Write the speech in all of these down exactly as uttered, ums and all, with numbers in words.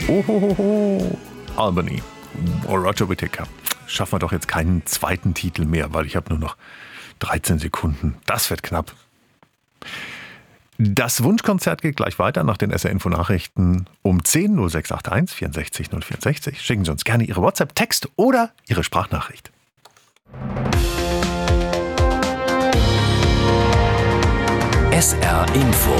Ohohoho, Albany, Roger Whittaker. Schaffen wir doch jetzt keinen zweiten Titel mehr, weil ich habe nur noch dreizehn Sekunden. Das wird knapp. Das Wunschkonzert geht gleich weiter nach den S R Info Nachrichten um zehn null sechs acht eins vierundsechzig null vierundsechzig. Schicken Sie uns gerne Ihre WhatsApp-Text oder Ihre Sprachnachricht. S R Info.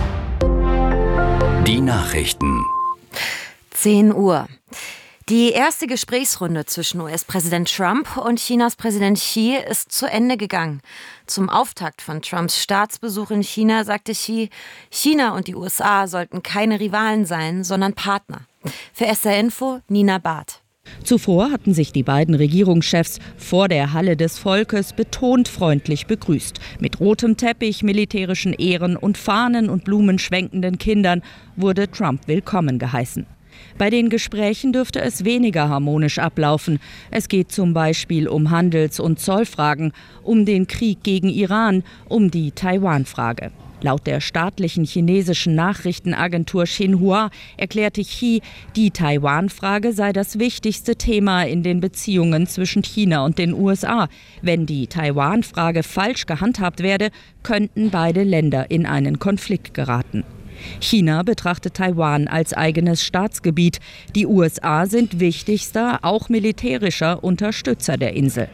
Die Nachrichten. zehn Uhr. Die erste Gesprächsrunde zwischen U S-Präsident Trump und Chinas Präsident Xi ist zu Ende gegangen. Zum Auftakt von Trumps Staatsbesuch in China sagte Xi, China und die U S A sollten keine Rivalen sein, sondern Partner. Für S R Info Nina Barth. Zuvor hatten sich die beiden Regierungschefs vor der Halle des Volkes betont freundlich begrüßt. Mit rotem Teppich, militärischen Ehren und Fahnen und Blumen schwenkenden Kindern wurde Trump willkommen geheißen. Bei den Gesprächen dürfte es weniger harmonisch ablaufen. Es geht zum Beispiel um Handels- und Zollfragen, um den Krieg gegen Iran, um die Taiwan-Frage. Laut der staatlichen chinesischen Nachrichtenagentur Xinhua erklärte Xi, die Taiwan-Frage sei das wichtigste Thema in den Beziehungen zwischen China und den U S A. Wenn die Taiwan-Frage falsch gehandhabt werde, könnten beide Länder in einen Konflikt geraten. China betrachtet Taiwan als eigenes Staatsgebiet. Die U S A sind wichtigster, auch militärischer Unterstützer der Insel.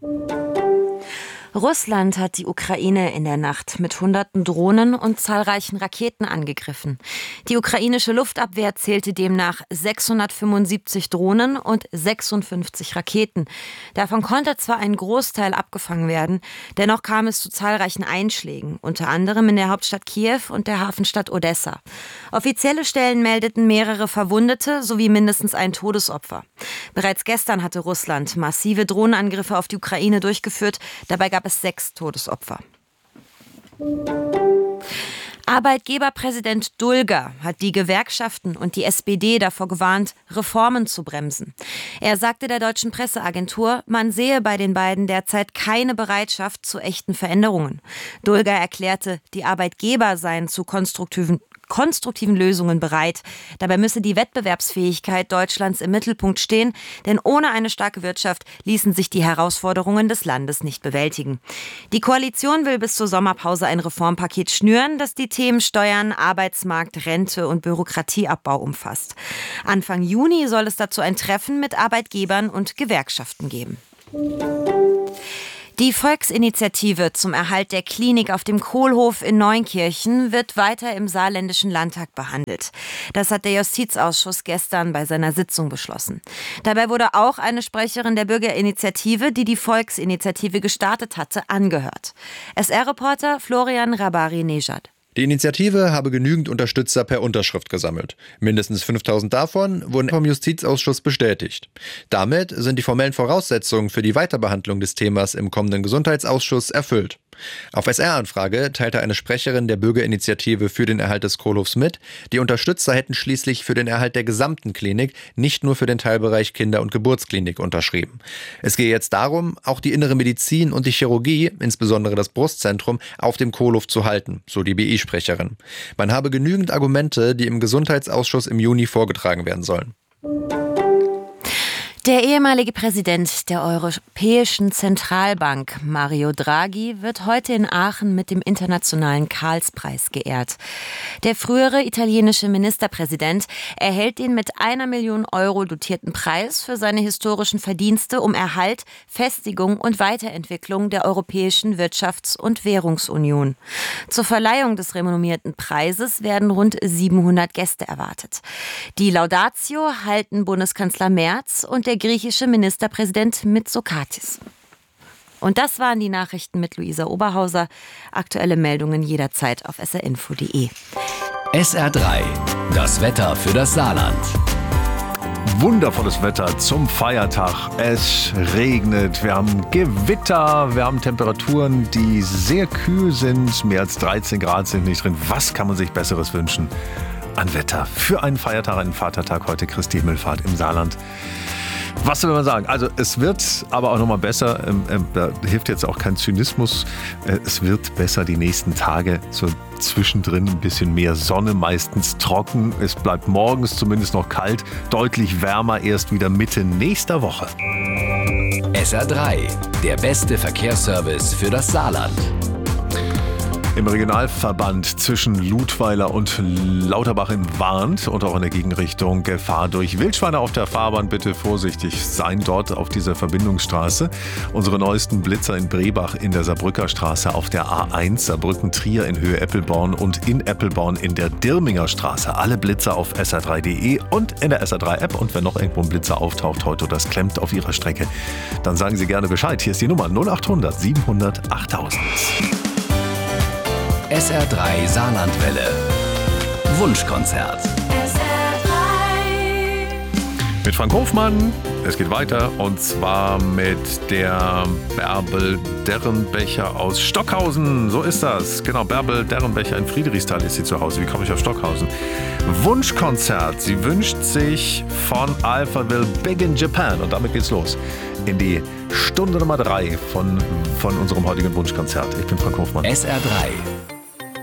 Russland hat die Ukraine in der Nacht mit hunderten Drohnen und zahlreichen Raketen angegriffen. Die ukrainische Luftabwehr zählte demnach sechshundertfünfundsiebzig Drohnen und sechsundfünfzig Raketen. Davon konnte zwar ein Großteil abgefangen werden, dennoch kam es zu zahlreichen Einschlägen, unter anderem in der Hauptstadt Kiew und der Hafenstadt Odessa. Offizielle Stellen meldeten mehrere Verwundete sowie mindestens ein Todesopfer. Bereits gestern hatte Russland massive Drohnenangriffe auf die Ukraine durchgeführt, dabei gab es sechs Todesopfer. Arbeitgeberpräsident Dulger hat die Gewerkschaften und die S P D davor gewarnt, Reformen zu bremsen. Er sagte der deutschen Presseagentur, man sehe bei den beiden derzeit keine Bereitschaft zu echten Veränderungen. Dulger erklärte, die Arbeitgeber seien zu konstruktiven konstruktiven Lösungen bereit. Dabei müsse die Wettbewerbsfähigkeit Deutschlands im Mittelpunkt stehen, denn ohne eine starke Wirtschaft ließen sich die Herausforderungen des Landes nicht bewältigen. Die Koalition will bis zur Sommerpause ein Reformpaket schnüren, das die Themen Steuern, Arbeitsmarkt, Rente und Bürokratieabbau umfasst. Anfang Juni soll es dazu ein Treffen mit Arbeitgebern und Gewerkschaften geben. Die Volksinitiative zum Erhalt der Klinik auf dem Kohlhof in Neunkirchen wird weiter im Saarländischen Landtag behandelt. Das hat der Justizausschuss gestern bei seiner Sitzung beschlossen. Dabei wurde auch eine Sprecherin der Bürgerinitiative, die die Volksinitiative gestartet hatte, angehört. S R-Reporter Florian Rabari-Nejad. Die Initiative habe genügend Unterstützer per Unterschrift gesammelt. Mindestens fünftausend davon wurden vom Justizausschuss bestätigt. Damit sind die formellen Voraussetzungen für die Weiterbehandlung des Themas im kommenden Gesundheitsausschuss erfüllt. Auf S R-Anfrage teilte eine Sprecherin der Bürgerinitiative für den Erhalt des Kohlhofs mit, die Unterstützer hätten schließlich für den Erhalt der gesamten Klinik, nicht nur für den Teilbereich Kinder- und Geburtsklinik unterschrieben. Es gehe jetzt darum, auch die innere Medizin und die Chirurgie, insbesondere das Brustzentrum, auf dem Kohlhof zu halten, so die B I-Sprecherin. Man habe genügend Argumente, die im Gesundheitsausschuss im Juni vorgetragen werden sollen. Der ehemalige Präsident der Europäischen Zentralbank, Mario Draghi, wird heute in Aachen mit dem Internationalen Karlspreis geehrt. Der frühere italienische Ministerpräsident erhält den mit einer Million Euro dotierten Preis für seine historischen Verdienste um Erhalt, Festigung und Weiterentwicklung der Europäischen Wirtschafts- und Währungsunion. Zur Verleihung des renommierten Preises werden rund siebenhundert Gäste erwartet. Die Laudatio halten Bundeskanzler Merz und der griechische Ministerpräsident Mitsotakis. Und das waren die Nachrichten mit Luisa Oberhauser. Aktuelle Meldungen jederzeit auf s r info punkt d e. S R drei, das Wetter für das Saarland. Wundervolles Wetter zum Feiertag. Es regnet, wir haben Gewitter, wir haben Temperaturen, die sehr kühl sind. Mehr als dreizehn Grad sind nicht drin. Was kann man sich Besseres wünschen an Wetter für einen Feiertag, einen Vatertag heute, Christi Himmelfahrt im Saarland? Was soll man sagen? Also es wird aber auch nochmal besser. Ähm, ähm, da hilft jetzt auch kein Zynismus. Äh, es wird besser die nächsten Tage. So zwischendrin ein bisschen mehr Sonne, meistens trocken. Es bleibt morgens zumindest noch kalt. Deutlich wärmer erst wieder Mitte nächster Woche. S R drei, der beste Verkehrsservice für das Saarland. Im Regionalverband zwischen Ludweiler und Lauterbach warnt und auch in der Gegenrichtung Gefahr durch Wildschweine auf der Fahrbahn. Bitte vorsichtig sein dort auf dieser Verbindungsstraße. Unsere neuesten Blitzer in Brebach in der Saarbrücker Straße auf der A eins, Saarbrücken-Trier in Höhe Eppelborn und in Eppelborn in der Dirminger Straße. Alle Blitzer auf S R drei punkt de und in der S R drei App. Und wenn noch irgendwo ein Blitzer auftaucht heute oder das klemmt auf Ihrer Strecke, dann sagen Sie gerne Bescheid. Hier ist die Nummer null acht hundert siebenhundert achttausend. S R drei Saarlandwelle. Wunschkonzert. S R drei. Mit Frank Hofmann. Es geht weiter und zwar mit der Bärbel Derrenbecher aus Stockhausen. So ist das. Genau, Bärbel Derrenbecher in Friedrichsthal ist sie zu Hause. Wie komme ich auf Stockhausen? Wunschkonzert. Sie wünscht sich von Alphaville Big in Japan. Und damit geht's los in die Stunde Nummer drei von, von unserem heutigen Wunschkonzert. Ich bin Frank Hofmann. S R drei.